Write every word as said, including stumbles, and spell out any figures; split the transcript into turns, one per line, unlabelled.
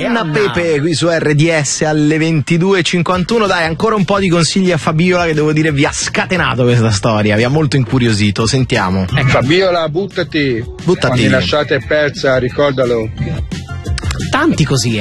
Anna Pepe qui su R D S alle ventidue e cinquantuno. Dai, ancora un po' di consigli a Fabiola, che devo dire vi ha scatenato questa storia, vi ha molto incuriosito. Sentiamo.
Ecco. Fabiola, buttati.
Buttati.
Quando mi lasciate persa, ricordalo.
Tanti così,